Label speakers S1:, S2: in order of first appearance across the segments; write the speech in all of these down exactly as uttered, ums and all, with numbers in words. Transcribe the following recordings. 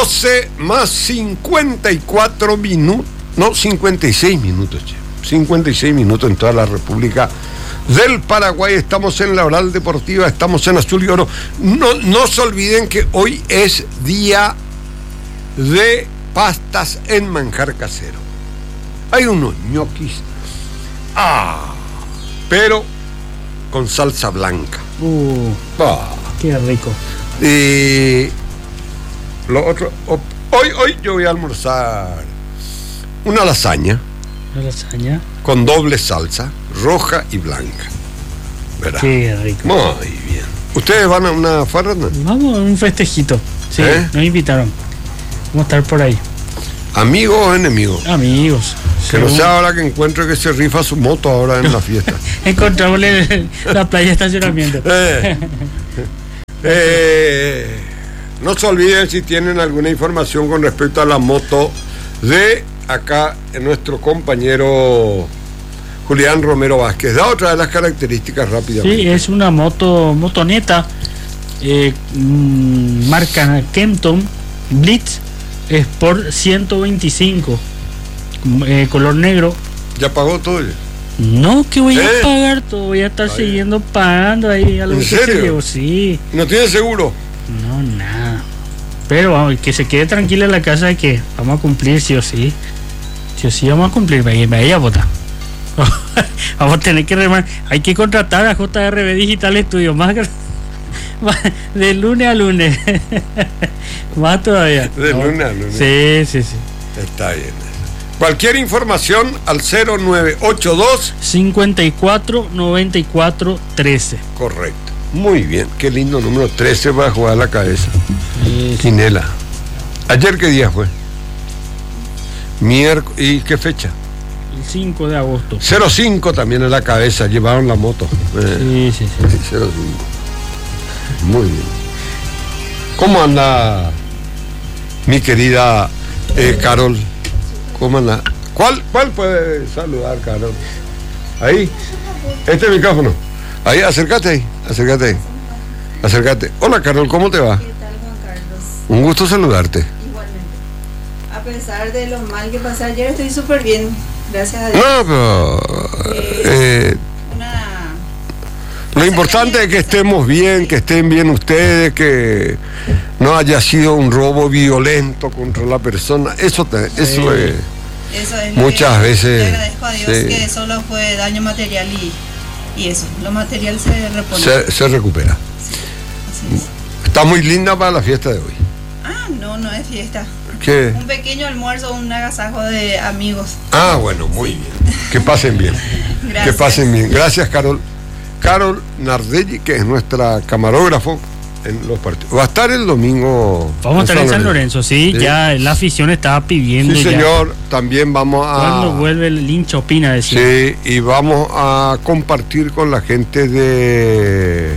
S1: doce más cincuenta y cuatro minutos, no, cincuenta y seis minutos, che. cincuenta y seis minutos en toda la República del Paraguay. Estamos en la Oral Deportiva, estamos en Azul y Oro. No, no se olviden que hoy es día de pastas en manjar casero. Hay unos ñoquis, ah, pero con salsa blanca.
S2: Uh,
S1: ah.
S2: Qué rico.
S1: Y lo otro, hoy, hoy yo voy a almorzar una lasaña.
S2: Una lasaña
S1: con doble salsa, roja y blanca. ¿Verdad?
S2: Qué rico.
S1: Muy bien. ¿Ustedes van a una farra?
S2: Vamos a un festejito. Sí, ¿eh? Nos invitaron. Vamos a estar por ahí.
S1: ¿Amigos o enemigos?
S2: Amigos.
S1: Que según... no sea ahora que encuentre que se rifa su moto ahora en la fiesta.
S2: Encontrámosle la playa de estacionamiento.
S1: eh, eh, no se olviden si tienen alguna información con respecto a la moto de acá nuestro compañero Julián Romero Vázquez. Da otra de las características rápidamente.
S2: Sí, es una moto motoneta eh, marca Kenton Blitz Sport ciento veinticinco, eh, color negro.
S1: ¿Ya pagó todo?
S2: No, que voy
S1: ¿Eh?
S2: a pagar todo, voy a estar Ay. siguiendo pagando ahí a lo
S1: ¿En
S2: que
S1: serio?
S2: se llevó, sí.
S1: ¿No tiene seguro?
S2: No, nada. Pero vamos, que se quede tranquila en la casa de que vamos a cumplir sí o sí. Sí o sí vamos a cumplir, vaya a votar. Vamos a tener que remar. Hay que contratar a J R B Digital Studio más, más de lunes a lunes. Más todavía.
S1: De
S2: no.
S1: lunes a lunes.
S2: Sí, sí, sí.
S1: Está bien. Cualquier información al cero nueve ocho dos
S2: cincuenta y cuatro noventa y cuatro trece.
S1: Correcto. Muy bien. Qué lindo número trece para jugar a la cabeza.
S2: Sí, sí.
S1: Quinela. ¿Ayer qué día fue? Miércoles. ¿Y qué fecha?
S2: El cinco de agosto.
S1: cero cinco también en la cabeza. Llevaron la moto.
S2: Eh, sí, sí, sí.
S1: cero cinco. Muy bien. ¿Cómo anda mi querida eh, Carol? ¿Cómo anda? ¿Cuál, ¿Cuál puede saludar, Carol? Ahí. Este micrófono. Ahí, acércate ahí. Acércate ahí. Acércate. Hola, Carol, ¿cómo te va?
S3: ¿Qué tal, Juan Carlos?
S1: Un gusto saludarte.
S3: Igualmente. A pesar de lo mal que pasé ayer, estoy súper bien. Gracias a Dios.
S1: No, pero...
S3: Eh,
S1: Eh,
S3: una...
S1: Lo importante es que estemos bien, que estén bien ustedes, que no haya sido un robo violento contra la persona. Eso, te, eso
S2: Sí.
S1: es.
S3: Eso es
S1: Muchas
S3: lo que
S1: veces,
S3: le agradezco a Dios,
S1: sí.
S3: que solo fue daño material y, y eso. Lo material se repone.
S1: Se, se recupera.
S3: Así es.
S1: Está muy linda para la fiesta de hoy.
S3: Ah, no, no es fiesta.
S1: ¿Qué?
S3: Un pequeño almuerzo, un agasajo de amigos.
S1: Ah, bueno, muy bien. Que pasen bien.
S3: Gracias.
S1: Que pasen bien. Gracias, Carol. Carol Nardelli, que es nuestra camarógrafo en los partidos. Va a estar el domingo.
S2: Vamos a estar en San Lorenzo, sí,
S1: Sí.
S2: ya la afición estaba pidiendo.
S1: Sí,
S2: ya.
S1: señor. También vamos a.
S2: ¿Cuándo vuelve el hincha opina? Decía.
S1: Sí, y vamos a compartir con la gente de.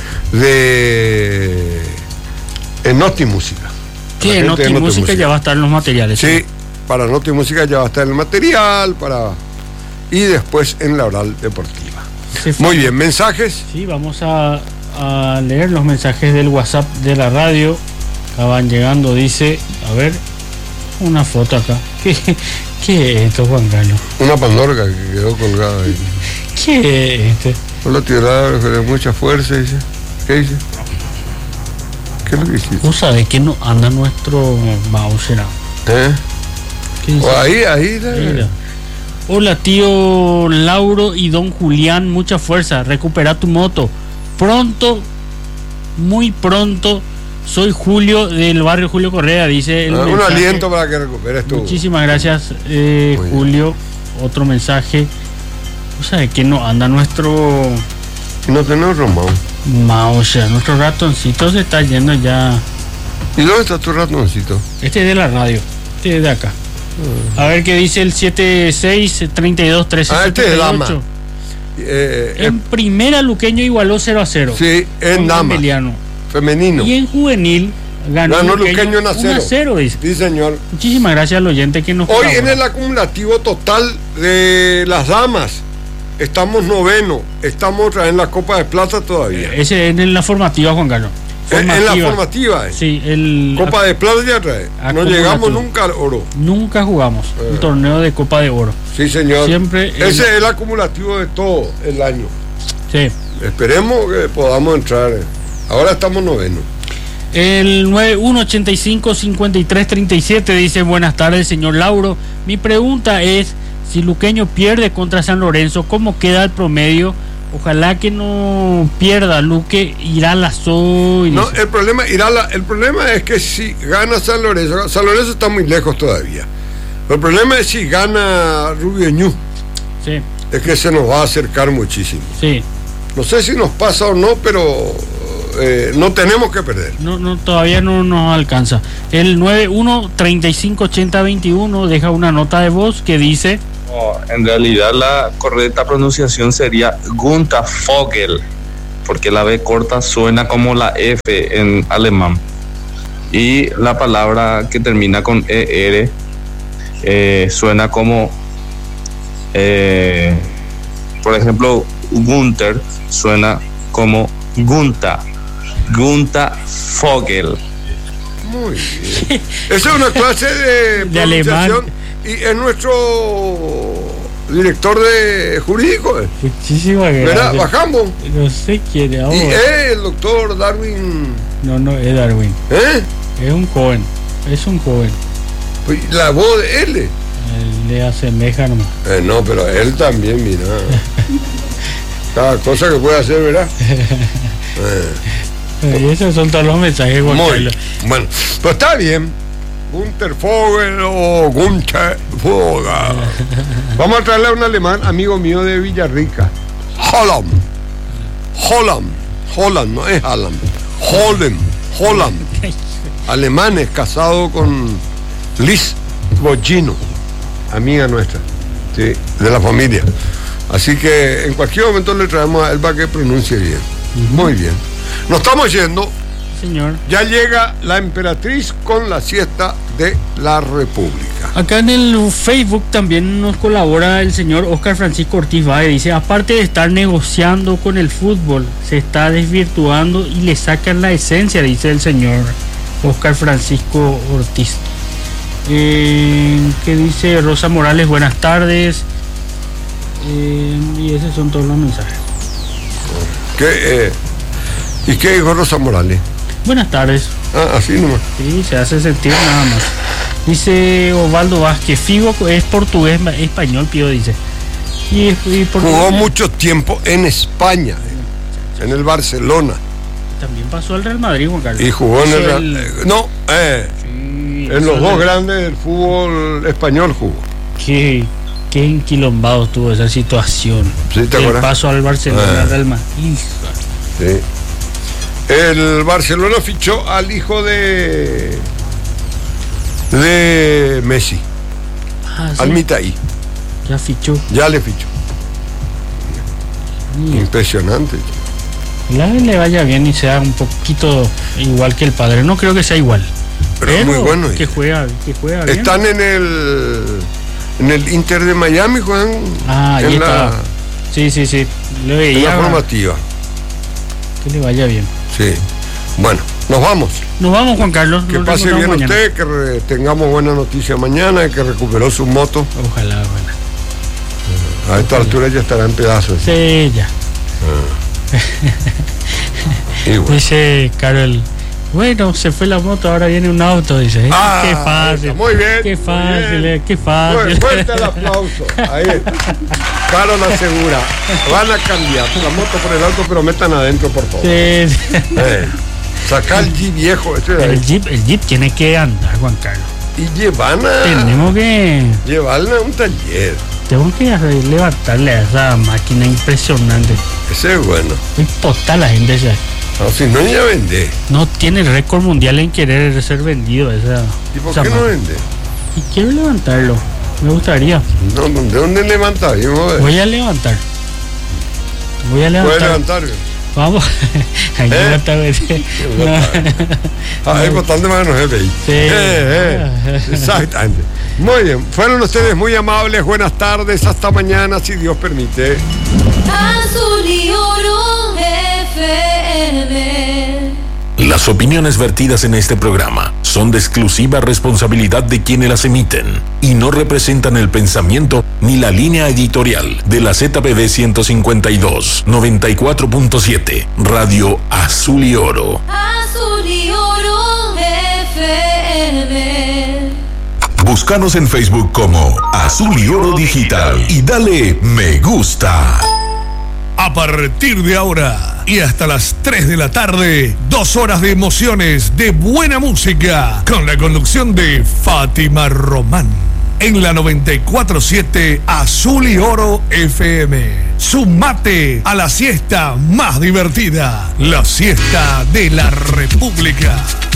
S1: de. en Noti Música.
S2: Sí,
S1: La
S2: en
S1: gente
S2: Noti
S1: de Noti
S2: Música
S1: Música.
S2: ya va a estar en los materiales.
S1: Sí, para Noti Música ya va a estar el material, para. Y después en la Oral Deportiva.
S2: Sí,
S1: Muy bien, mensajes.
S2: Sí, vamos a, a leer los mensajes del WhatsApp de la radio. Acaban llegando, dice, a ver, una foto acá. ¿Qué, qué es esto, Juan Carlos?
S1: Una pandorga que quedó colgada ahí.
S2: ¿Qué es este?
S1: Hola, tirador, con mucha fuerza, dice. ¿Qué dice? ¿Qué es lo que hiciste?
S2: ¿Vos sabés que no anda nuestro Mauser?
S1: ¿Eh?
S2: ¿Qué dice?
S1: O ahí, ahí. La...
S2: Mira. Hola, tío Lauro y don Julián, mucha fuerza, recupera tu moto. Pronto, muy pronto, soy Julio del barrio Julio Correa, dice el
S1: Ah, un
S2: mensaje.
S1: aliento para que recuperes tu.
S2: Muchísimas gracias, eh, Julio. Otro mensaje. O sea, que no anda nuestro
S1: No tenemos román.
S2: Mauser, nuestro ratoncito se está yendo ya.
S1: ¿Y dónde está tu ratoncito?
S2: Este es de la radio, este es de acá. A ver qué dice el siete seis treinta y dos trece
S1: Ah, este es dama.
S2: setenta y ocho.
S1: Eh,
S2: En
S1: eh,
S2: primera Luqueño igualó cero a cero.
S1: sí, en
S2: con
S1: dama.
S2: Emiliano.
S1: Femenino.
S2: Y en juvenil ganó,
S1: Ganó
S2: Luqueño
S1: Luqueño en a cero.
S2: uno a cero, dice.
S1: Sí, señor.
S2: Muchísimas gracias al oyente que nos
S1: Hoy
S2: colabora.
S1: en el acumulativo total de las damas, estamos noveno. Estamos otra vez en la Copa de Plata todavía.
S2: Ese es en la formativa, Juan Carlos.
S1: En, en la formativa. Eh.
S2: Sí, el...
S1: Copa de Plata ya trae. No llegamos nunca al oro.
S2: Nunca jugamos eh. un torneo de Copa de Oro.
S1: Sí, señor.
S2: Siempre...
S1: Ese el... es el acumulativo de todo el año.
S2: Sí.
S1: Esperemos que podamos entrar. Ahora estamos noveno.
S2: El nueve uno ochenta y cinco cincuenta y tres treinta y siete dice: buenas tardes, señor Lauro. Mi pregunta es, si Luqueño pierde contra San Lorenzo, ¿cómo queda el promedio? Ojalá que no pierda Luque, irá a la S O.
S1: No, el problema, irá la, el problema es que si gana San Lorenzo, San Lorenzo está muy lejos todavía. El problema es si gana Rubio Ñu.
S2: Sí.
S1: Es que se nos va a acercar muchísimo.
S2: Sí.
S1: No sé si nos pasa o no, pero eh, no tenemos que perder.
S2: No, no, todavía no nos alcanza. El nueve uno treinta y cinco ochenta veintiuno deja una nota de voz que dice...
S4: No, en realidad la correcta pronunciación sería Gunther Vogel, porque la B corta suena como la F en alemán. Y la palabra que termina con E R eh, suena como, eh, por ejemplo, Gunther suena como Gunther, Gunther Vogel.
S1: Muy bien. Esa es una clase de,
S2: de alemán.
S1: Y es nuestro director de jurídico. Eh.
S2: Muchísimas gracias.
S1: ¿Verdad? Bajamos.
S2: No sé quién es.
S1: Y es el doctor Darwin.
S2: No, no, es Darwin.
S1: ¿Eh?
S2: Es un joven. Es un joven.
S1: Pues la voz de él.
S2: Él le asemeja nomás.
S1: Eh, no, pero él también, mira. Cada cosa que puede hacer, ¿verdad?
S2: Eh. Y esos son todos los mensajes, Juan Carlos.
S1: Bueno, pues está bien. Gunther Vogel o Gunther Vogel. Vamos a traerle a un alemán, amigo mío de Villarrica. Holland. Holland. Holland, no es Holland. Holland. Holland. Alemanes, casado con Liz Boggino, amiga nuestra, sí, de la familia. Así que en cualquier momento le traemos a él para que pronuncie bien. Muy bien. Nos estamos yendo.
S2: Señor.
S1: Ya llega la emperatriz con la siesta de la República.
S2: Acá en el Facebook también nos colabora el señor Oscar Francisco Ortiz Valle. Dice: aparte de estar negociando con el fútbol, se está desvirtuando y le sacan la esencia, dice el señor Oscar Francisco Ortiz. Eh, ¿Qué dice Rosa Morales? Buenas tardes. Eh, y esos son todos los mensajes.
S1: ¿Qué, eh, ¿Y qué dijo Rosa Morales?
S2: Buenas tardes.
S1: Ah, así nomás.
S2: Sí, se hace sentir nada más. Dice Osvaldo Vázquez: Figo es portugués, español, Pío dice. Y, y
S1: jugó mucho tiempo en España, en el Barcelona.
S2: También pasó al Real Madrid, Juan Carlos.
S1: Y jugó en el Real... el... No, eh, sí, en los dos de... grandes del fútbol español jugó.
S2: Qué, qué enquilombado estuvo esa situación.
S1: ¿Sí te
S2: el
S1: acuerdas?
S2: Paso al Barcelona, al Real Madrid.
S1: Sí. El Barcelona fichó al hijo de de Messi, ah, ¿sí? Al Mitaí.
S2: Ya fichó.
S1: Ya le fichó. Sí. Impresionante.
S2: La vez le vaya bien y sea un poquito igual que el padre. No creo que sea igual.
S1: Pero, pero muy bueno.
S2: Que juega, que juega bien.
S1: Están en el en el Inter de Miami, juegan.
S2: Ah,
S1: en
S2: ahí
S1: la,
S2: está. Sí, sí, sí. Le veía,
S1: en la formativa.
S2: Que le vaya bien.
S1: Sí. Bueno, nos vamos.
S2: Nos vamos, Juan Carlos.
S1: Que pase bien mañana. Usted, que re, tengamos buena noticia mañana, que recuperó su moto.
S2: Ojalá, bueno.
S1: A esta Ojalá. altura ya estará en pedazos.
S2: Sí, ya. Ah. Bueno. Dice Carol: bueno, se fue la moto, ahora viene un auto, dice.
S1: Ah,
S2: qué fácil.
S1: Muy bien.
S2: Qué fácil,
S1: bien.
S2: qué fácil.
S1: Bueno, fuerte el aplauso. Ahí está. Carol asegura. Van a cambiar la moto por el auto, pero metan adentro, por favor.
S2: Sí, sí.
S1: Eh, sacar el Jeep viejo. Este
S2: el, Jeep, el Jeep tiene que andar, Juan Carlos.
S1: Y llevan a...
S2: Tenemos que...
S1: llevarla a un taller.
S2: Tengo que levantarle a esa máquina impresionante.
S1: Ese es bueno.
S2: No importa la gente ya.
S1: No, si no, ya vende.
S2: No tiene récord mundial en querer ser vendido esa.
S1: ¿Y por
S2: esa
S1: qué
S2: máquina.
S1: No vende?
S2: Y quiero levantarlo. Me gustaría.
S1: No, ¿de dónde levantar?
S2: Voy a levantar. Voy a levantar.
S1: ¿Puedes levantar?
S2: Vamos. Ahí
S1: ¿Eh?
S2: levantar.
S1: Ah, hay bastante más que no se ve.
S2: Sí.
S1: Eh, eh. Exactamente. Muy bien. Fueron ustedes muy amables. Buenas tardes. Hasta mañana, si Dios permite.
S5: Azul y Oro F M. Las opiniones vertidas en este programa son de exclusiva responsabilidad de quienes las emiten y no representan el pensamiento ni la línea editorial de la Z P B ciento cincuenta y dos, noventa y cuatro punto siete, Radio Azul y Oro.
S6: Azul y Oro F M.
S5: Búscanos en Facebook como Azul y Oro Digital y dale me gusta.
S7: A partir de ahora y hasta las tres de la tarde, dos horas de emociones, de buena música, con la conducción de Fátima Román. En la noventa y cuatro punto siete Azul y Oro F M. Sumate a la siesta más divertida, la siesta de la República.